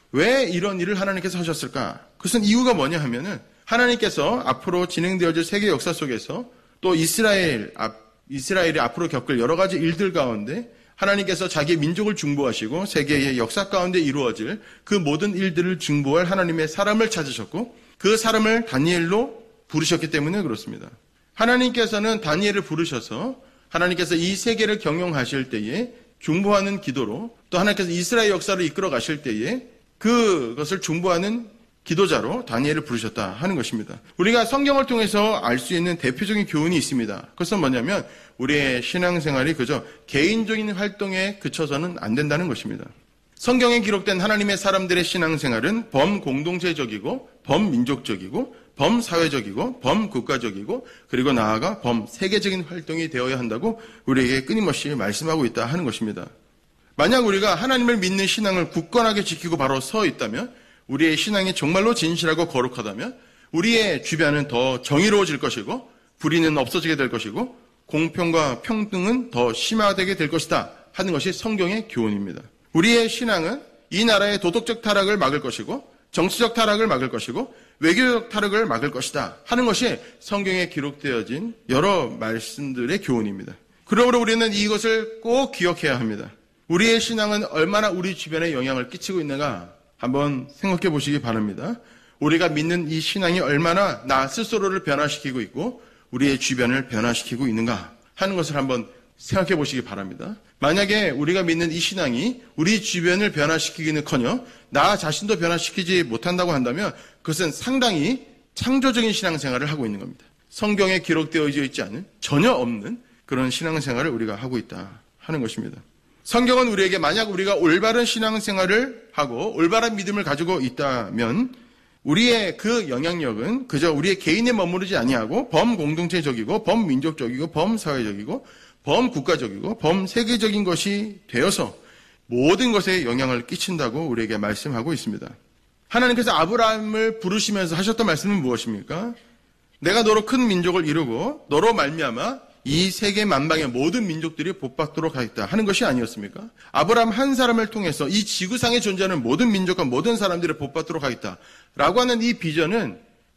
왜 이런 일을 하나님께서 하셨을까? 그것은 이유가 뭐냐 하면은 하나님께서 앞으로 진행되어질 세계 역사 속에서 또 이스라엘이 앞으로 겪을 여러 가지 일들 가운데 하나님께서 자기의 민족을 중보하시고 세계의 역사 가운데 이루어질 그 모든 일들을 중보할 하나님의 사람을 찾으셨고 그 사람을 다니엘로 부르셨기 때문에 그렇습니다. 하나님께서는 다니엘을 부르셔서 하나님께서 이 세계를 경영하실 때에 중보하는 기도로 또 하나님께서 이스라엘 역사를 이끌어 가실 때에 그것을 중보하는 기도자로 다니엘을 부르셨다 하는 것입니다. 우리가 성경을 통해서 알 수 있는 대표적인 교훈이 있습니다. 그것은 뭐냐면 우리의 신앙생활이 그저 개인적인 활동에 그쳐서는 안 된다는 것입니다. 성경에 기록된 하나님의 사람들의 신앙생활은 범공동체적이고 범민족적이고 범사회적이고 범국가적이고 그리고 나아가 범세계적인 활동이 되어야 한다고 우리에게 끊임없이 말씀하고 있다 하는 것입니다. 만약 우리가 하나님을 믿는 신앙을 굳건하게 지키고 바로 서 있다면 우리의 신앙이 정말로 진실하고 거룩하다면 우리의 주변은 더 정의로워질 것이고 불의는 없어지게 될 것이고 공평과 평등은 더 심화되게 될 것이다 하는 것이 성경의 교훈입니다. 우리의 신앙은 이 나라의 도덕적 타락을 막을 것이고 정치적 타락을 막을 것이고 외교적 타락을 막을 것이다 하는 것이 성경에 기록되어진 여러 말씀들의 교훈입니다. 그러므로 우리는 이것을 꼭 기억해야 합니다. 우리의 신앙은 얼마나 우리 주변에 영향을 끼치고 있는가 한번 생각해 보시기 바랍니다. 우리가 믿는 이 신앙이 얼마나 나 스스로를 변화시키고 있고 우리의 주변을 변화시키고 있는가 하는 것을 한번 생각해 보시기 바랍니다. 만약에 우리가 믿는 이 신앙이 우리 주변을 변화시키기는커녕 나 자신도 변화시키지 못한다고 한다면 그것은 상당히 창조적인 신앙생활을 하고 있는 겁니다. 성경에 기록되어져 있지 않은 전혀 없는 그런 신앙생활을 우리가 하고 있다 하는 것입니다. 성경은 우리에게 만약 우리가 올바른 신앙생활을 하고 올바른 믿음을 가지고 있다면 우리의 그 영향력은 그저 우리의 개인에 머무르지 아니하고 범공동체적이고 범민족적이고 범사회적이고 범국가적이고 범세계적인 것이 되어서 모든 것에 영향을 끼친다고 우리에게 말씀하고 있습니다. 하나님께서 아브라함을 부르시면서 하셨던 말씀은 무엇입니까? 내가 너로 큰 민족을 이루고 너로 말미암아 이 세계 만방의 모든 민족들이 복받도록 하겠다 하는 것이 아니었습니까? 아브라함 한 사람을 통해서 이 지구상에 존재하는 모든 민족과 모든 사람들이 복받도록 하겠다라고 하는 이 비전은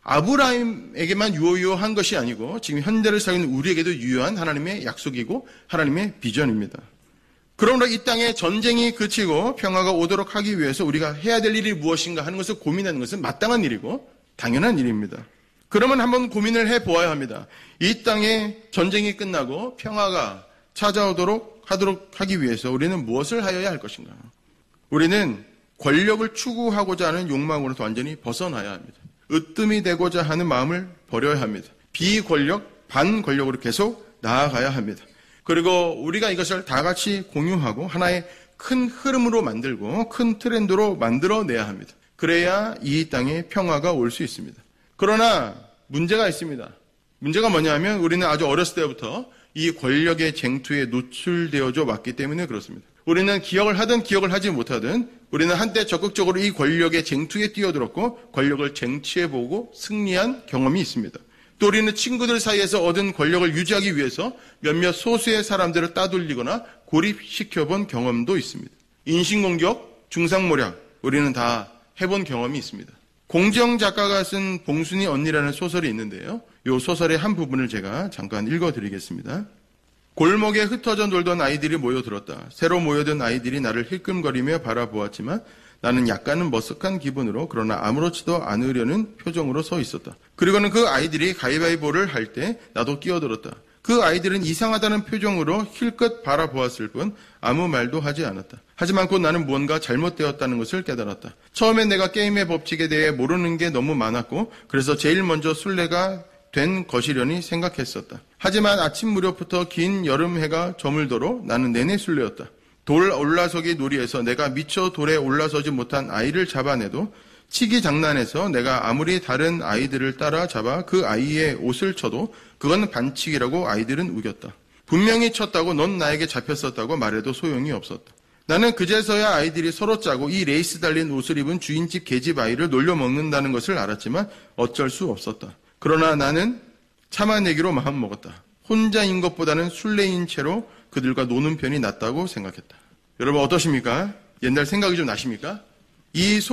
아브라함에게만 유효한 것이 아니고 지금 현대를 살고 있는 우리에게도 유효한 하나님의 약속이고 하나님의 비전입니다. 그러므로 이 땅에 전쟁이 그치고 평화가 오도록 하기 위해서 우리가 해야 될 일이 무엇인가 하는 것을 고민하는 것은 마땅한 일이고 당연한 일입니다. 그러면 한번 고민을 해보아야 합니다. 이 땅에 전쟁이 끝나고 평화가 찾아오도록 하기 위해서 우리는 무엇을 하여야 할 것인가? 우리는 권력을 추구하고자 하는 욕망으로서 완전히 벗어나야 합니다. 으뜸이 되고자 하는 마음을 버려야 합니다. 비권력, 반권력으로 계속 나아가야 합니다. 그리고 우리가 이것을 다 같이 공유하고 하나의 큰 흐름으로 만들고 큰 트렌드로 만들어내야 합니다. 그래야 이 땅에 평화가 올 수 있습니다. 그러나 문제가 있습니다. 문제가 뭐냐면 우리는 아주 어렸을 때부터 이 권력의 쟁투에 노출되어져 왔기 때문에 그렇습니다. 우리는 기억을 하든 기억을 하지 못하든 우리는 한때 적극적으로 이 권력의 쟁투에 뛰어들었고 권력을 쟁취해보고 승리한 경험이 있습니다. 또 우리는 친구들 사이에서 얻은 권력을 유지하기 위해서 몇몇 소수의 사람들을 따돌리거나 고립시켜본 경험도 있습니다. 인신공격, 중상모략 우리는 다 해본 경험이 있습니다. 공지영 작가가 쓴 봉순이 언니라는 소설이 있는데요. 이 소설의 한 부분을 제가 잠깐 읽어드리겠습니다. 골목에 흩어져 놀던 아이들이 모여들었다. 새로 모여든 아이들이 나를 힐끔거리며 바라보았지만 나는 약간은 머쓱한 기분으로 그러나 아무렇지도 않으려는 표정으로 서 있었다. 그리고는 그 아이들이 가위바위보를 할 때 나도 끼어들었다. 그 아이들은 이상하다는 표정으로 힐끗 바라보았을 뿐 아무 말도 하지 않았다. 하지만 곧 나는 무언가 잘못되었다는 것을 깨달았다. 처음엔 내가 게임의 법칙에 대해 모르는 게 너무 많았고 그래서 제일 먼저 술래가 된 것이려니 생각했었다. 하지만 아침 무렵부터 긴 여름해가 저물도록 나는 내내 술래였다. 돌 올라서기 놀이에서 내가 미처 돌에 올라서지 못한 아이를 잡아내도 치기 장난에서 내가 아무리 다른 아이들을 따라잡아 그 아이의 옷을 쳐도 그건 반칙이라고 아이들은 우겼다. 분명히 쳤다고 넌 나에게 잡혔었다고 말해도 소용이 없었다. 나는 그제서야 아이들이 서로 짜고 이 레이스 달린 옷을 입은 주인집 계집 아이를 놀려먹는다는 것을 알았지만 어쩔 수 없었다. 그러나 나는 참아내기로 마음먹었다. 혼자인 것보다는 술래인 채로 그들과 노는 편이 낫다고 생각했다. 여러분 어떠십니까? 옛날 생각이 좀 나십니까? 이